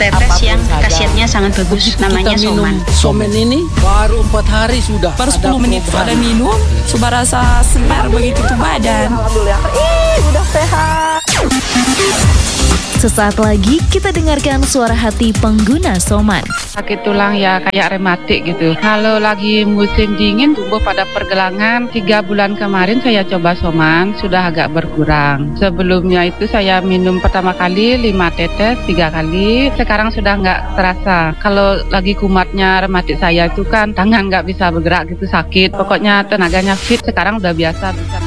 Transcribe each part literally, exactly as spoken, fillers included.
tetes yang khasiatnya sangat bagus, namanya soman. Somen ini baru empat hari sudah. Baru sepuluh menit sudah minum, sudah rasa segar begitu tuh badan. Alhamdulillah, ih udah sehat. Sesaat lagi kita dengarkan suara hati pengguna Soman. Sakit tulang ya kayak rematik gitu. Kalau lagi musim dingin tubuh pada pergelangan. Tiga bulan kemarin saya coba Soman, sudah agak berkurang. Sebelumnya itu saya minum pertama kali lima tetes, tiga kali. Sekarang sudah nggak terasa. Kalau lagi kumatnya rematik saya itu kan tangan nggak bisa bergerak gitu, sakit. Pokoknya tenaganya fit, sekarang udah biasa bisa.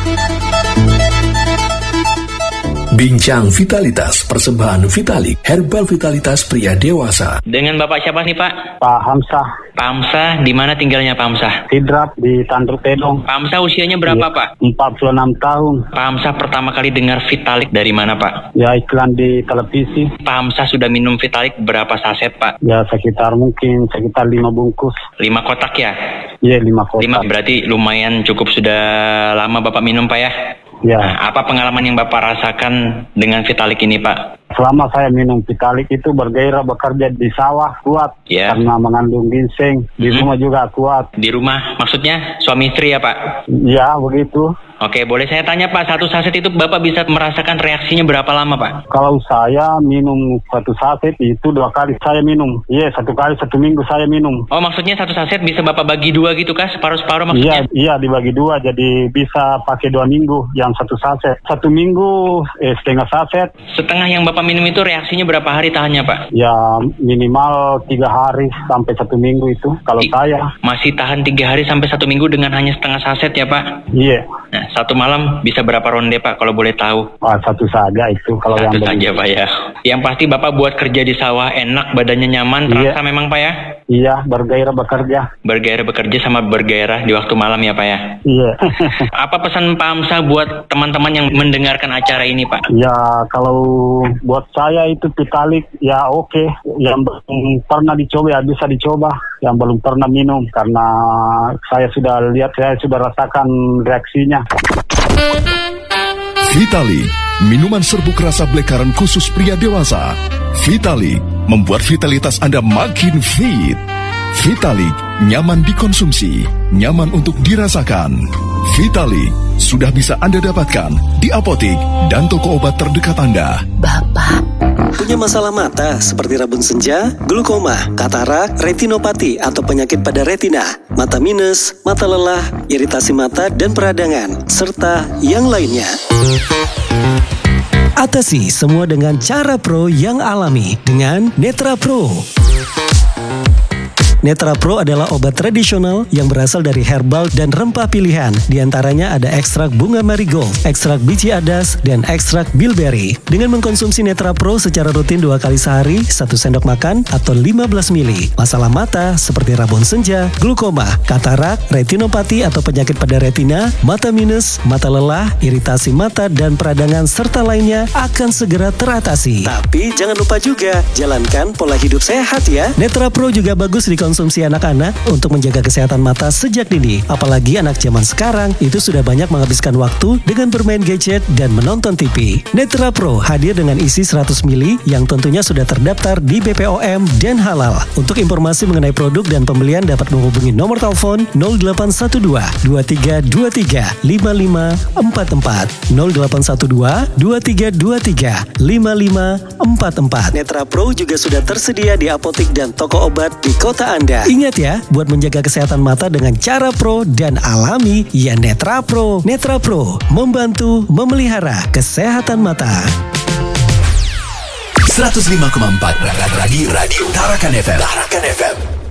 Bincang Vitalitas, persembahan Vitalik, herbal vitalitas pria dewasa. Dengan Bapak siapa nih Pak? Pak Hamzah. Pak Hamzah, di mana tinggalnya Pak Hamzah? Sidrap di Tanduk Tedong. Pak Hamzah usianya berapa ya, Pak? empat puluh enam tahun. Pak Hamzah pertama kali dengar Vitalik dari mana Pak? Ya iklan di televisi. Pak Hamzah sudah minum Vitalik berapa saset Pak? Ya sekitar mungkin sekitar lima bungkus. Lima kotak ya? Iya lima kotak. Lima berarti lumayan cukup sudah lama Bapak minum Pak ya? Ya. Nah, apa pengalaman yang Bapak rasakan dengan Vitalik ini Pak? Selama saya minum Vitalik itu bergairah bekerja di sawah kuat ya. Karena mengandung ginseng. Di hmm. rumah juga kuat. Di rumah maksudnya suami istri ya Pak? Ya begitu. Oke, boleh saya tanya Pak, satu saset itu Bapak bisa merasakan reaksinya berapa lama Pak? Kalau saya minum satu saset itu dua kali saya minum. Iya, satu kali satu minggu saya minum. Oh, maksudnya satu saset bisa Bapak bagi dua gitu kah? Separuh-separuh maksudnya? Iya, iya dibagi dua, jadi bisa pakai dua minggu yang satu saset. Satu minggu eh, setengah saset. Setengah yang Bapak minum itu reaksinya berapa hari tahannya Pak? Ya minimal tiga hari sampai satu minggu itu kalau Di, saya. Masih tahan tiga hari sampai satu minggu dengan hanya setengah saset ya Pak? Iya. Nah, satu malam bisa berapa ronde Pak kalau boleh tahu? Oh, satu saja itu kalau satu yang saja Pak ya. Yang pasti Bapak buat kerja di sawah enak, badannya nyaman, terasa iya. memang Pak ya? Iya, bergairah bekerja. Bergairah bekerja sama bergairah di waktu malam ya Pak ya? Iya. Apa pesan Pak Hamzah buat teman-teman yang mendengarkan acara ini Pak? Ya kalau buat saya itu Vitalik ya oke. Okay. Yang belum pernah dicoba ya bisa dicoba. Yang belum pernah minum karena saya sudah lihat, saya sudah rasakan reaksinya. Vitalik, minuman serbuk rasa blekaran khusus pria dewasa. Vitalik membuat vitalitas Anda makin fit. Vitalik nyaman dikonsumsi, nyaman untuk dirasakan. Vitalik sudah bisa Anda dapatkan di apotik dan toko obat terdekat Anda. Bapak, punya masalah mata seperti rabun senja, glaukoma, katarak, retinopati atau penyakit pada retina, mata minus, mata lelah, iritasi mata dan peradangan, serta yang lainnya. Atasi semua dengan cara pro yang alami dengan Netra Pro. Netra Pro adalah obat tradisional yang berasal dari herbal dan rempah pilihan. Di antaranya ada ekstrak bunga marigold, ekstrak biji adas, dan ekstrak bilberry. Dengan mengkonsumsi Netra Pro secara rutin dua kali sehari, satu sendok makan atau lima belas mililiter. Masalah mata seperti rabun senja, glaukoma, katarak, retinopati atau penyakit pada retina, mata minus, mata lelah, iritasi mata, dan peradangan serta lainnya akan segera teratasi. Tapi jangan lupa juga jalankan pola hidup sehat ya. Netra Pro juga bagus dikonsumsi konsumsi anak-anak untuk menjaga kesehatan mata sejak dini. Apalagi anak zaman sekarang itu sudah banyak menghabiskan waktu dengan bermain gadget dan menonton T V. Netra Pro hadir dengan isi seratus mililiter yang tentunya sudah terdaftar di B P O M dan halal. Untuk informasi mengenai produk dan pembelian dapat menghubungi nomor telepon nol delapan satu dua, dua tiga dua tiga, lima lima empat empat nol delapan satu dua, dua tiga dua tiga, lima lima empat empat. Netra Pro juga sudah tersedia di apotik dan toko obat di kota Anda. Ingat ya, buat menjaga kesehatan mata dengan cara pro dan alami, ya Netra Pro. Netra Pro membantu memelihara kesehatan mata. seratus lima koma empat Radio Radio Tarakan F M. Tarakan F M.